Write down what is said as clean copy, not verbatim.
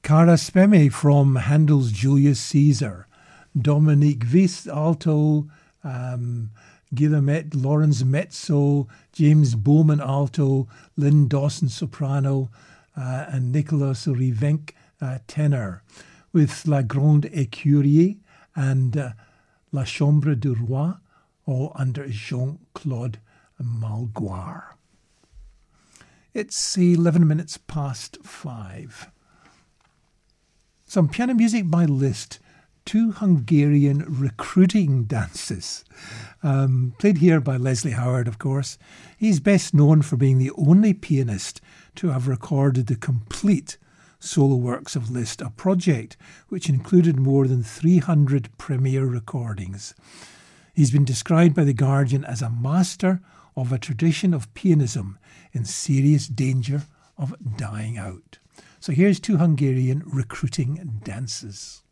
Cara Spemme from Handel's Julius Caesar, Dominique Weiss, alto, Guillemette Lawrence mezzo, James Bowman alto, Lynn Dawson soprano, and Nicolas Rivenc tenor, with La Grande Écurie and La Chambre du Roi, all under Jean-Claude Malgoire. It's 11 minutes past 5. Some piano music by Liszt. 2 Hungarian recruiting dances. Played here by Leslie Howard, of course. He's best known for being the only pianist to have recorded the complete solo works of Liszt, a project which included more than 300 premiere recordings. He's been described by The Guardian as a master of a tradition of pianism in serious danger of dying out. So here's 2 Hungarian recruiting dances.